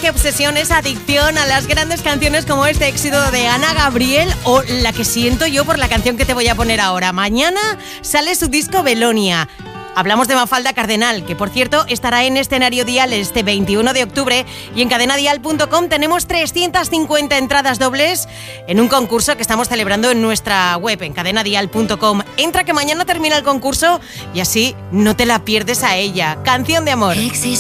qué obsesión, esa adicción a las grandes canciones como este éxito de Ana Gabriel o la que siento yo por la canción que te voy a poner ahora. Mañana sale su disco Belonia. Hablamos de Mafalda Cardenal, que por cierto estará en Escenario Dial este 21 de octubre y en cadenadial.com tenemos 350 entradas dobles en un concurso que estamos celebrando en nuestra web, en cadenadial.com. Entra que mañana termina el concurso y así no te la pierdes a ella. Canción de amor.